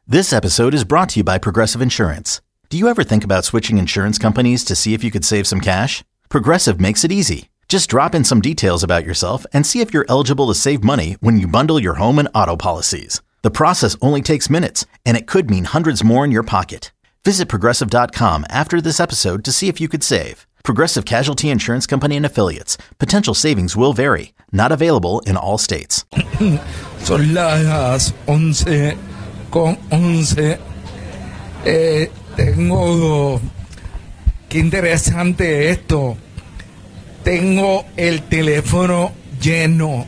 This episode is brought to you by Progressive Insurance. Do you ever think about switching insurance companies to see if you could save some cash? Progressive makes it easy. Just drop in some details about yourself and see if you're eligible to save money when you bundle your home and auto policies. The process only takes minutes, and it could mean hundreds more in your pocket. Visit Progressive.com after this episode to see if you could save. Progressive Casualty Insurance Company and Affiliates. Potential savings will vary. Not available in all states. Son las 11:11. Tengo... Qué interesante esto. Tengo el teléfono lleno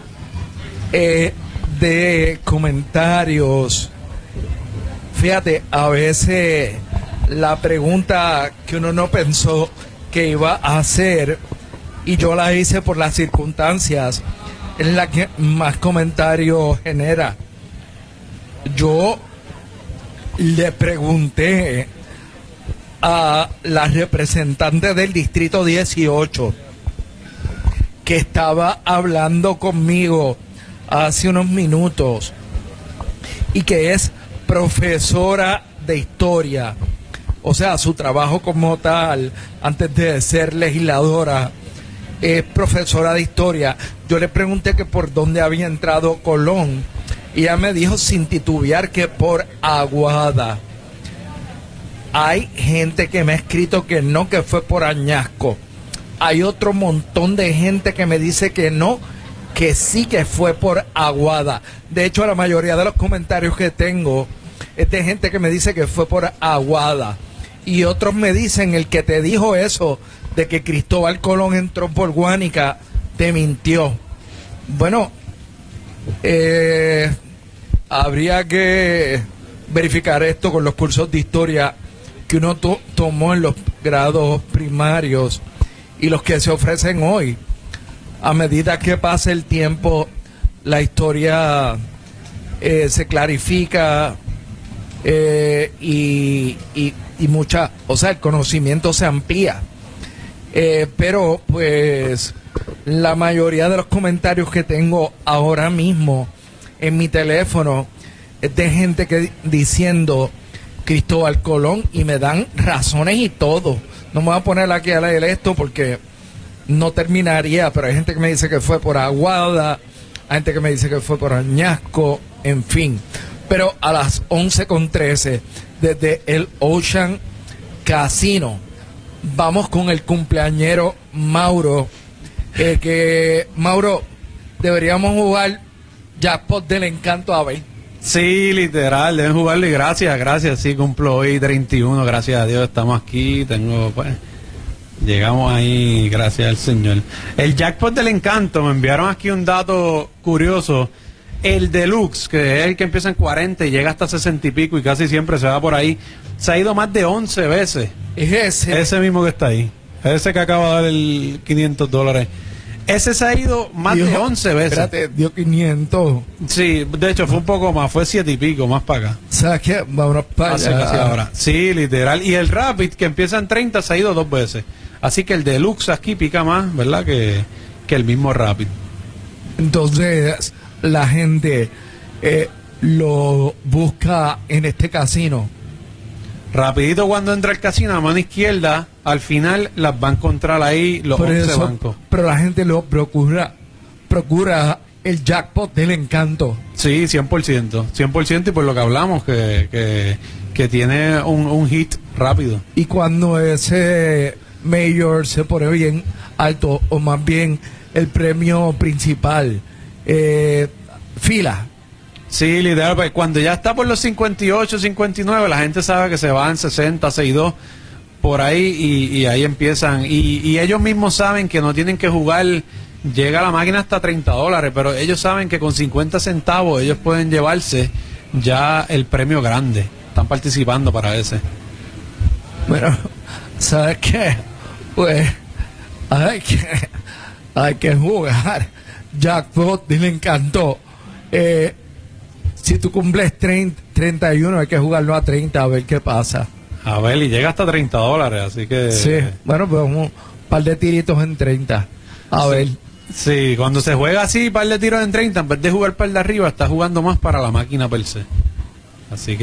de comentarios. Fíjate, a veces la pregunta que uno no pensó que iba a hacer, y yo la hice por las circunstancias, es la que más comentarios genera. Yo le pregunté a la representante del Distrito 18 que estaba hablando conmigo hace unos minutos y que es profesora de historia, o sea, su trabajo como tal, antes de ser legisladora, es profesora de historia. Yo le pregunté que por dónde había entrado Colón y ella me dijo sin titubear que por Aguada. Hay gente que me ha escrito que no, que fue por Añasco. Hay otro montón de gente que me dice que no, que sí, que fue por Aguada. De hecho, la mayoría de los comentarios que tengo es de gente que me dice que fue por Aguada. Y otros me dicen, el que te dijo eso de que Cristóbal Colón entró por Guánica, te mintió. Bueno, habría que verificar esto con los cursos de historia que uno tomó en los grados primarios y los que se ofrecen hoy. A medida que pasa el tiempo, la historia se clarifica y mucha, o sea, el conocimiento se amplía. Pero pues la mayoría de los comentarios que tengo ahora mismo en mi teléfono es de gente que diciendo Cristóbal Colón, y me dan razones y todo. No me voy a poner aquí a leer esto porque no terminaría, pero hay gente que me dice que fue por Aguada, hay gente que me dice que fue por Añasco, en fin. Pero a las 11:13, desde el Ocean Casino, vamos con el cumpleañero Mauro. Mauro, deberíamos jugar Jackpot del Encanto, a ver. Sí, literal, deben jugarlo, y gracias, sí, cumplo hoy 31, gracias a Dios estamos aquí, llegamos ahí, gracias al Señor. El Jackpot del Encanto, me enviaron aquí un dato curioso, el Deluxe, que es el que empieza en 40 y llega hasta 60 y pico y casi siempre se va por ahí, se ha ido más de 11 veces. Es ese mismo que está ahí, ese que acaba de dar el $500. Ese se ha ido más de 11 veces. Espérate, dio 500. Sí, de hecho fue un poco más, fue 7 y pico, más para acá. ¿Sabes qué? Vámonos para allá. Ahora. Sí, literal. Y el Rapid, que empieza en 30, se ha ido 2 veces. Así que el Deluxe aquí pica más, ¿verdad? Que el mismo Rapid. Entonces, la gente lo busca en este casino. Rapidito, cuando entra al casino, a mano izquierda, al final las va a encontrar ahí los 11 bancos. Pero la gente lo procura el Jackpot del Encanto. Sí, 100%, y por lo que hablamos, que tiene un hit rápido. Y cuando ese mayor se pone bien alto, o más bien el premio principal, fila. Sí, literal, pues cuando ya está por los 58, 59, la gente sabe que se van 60, 62, por ahí, y ahí empiezan. Y ellos mismos saben que no tienen que jugar, llega la máquina hasta $30, pero ellos saben que con 50 centavos ellos pueden llevarse ya el premio grande. Están participando para ese. Bueno, ¿sabes qué? Pues hay que jugar Jackpot del Encanto. Si tú cumples 31, hay que jugarlo a 30 a ver qué pasa. A ver, y llega hasta $30, así que... Sí, bueno, pues un par de tiritos en 30. A ver. Sí, cuando se juega así, par de tiros en 30, en vez de jugar par de arriba, está jugando más para la máquina per se. Así que...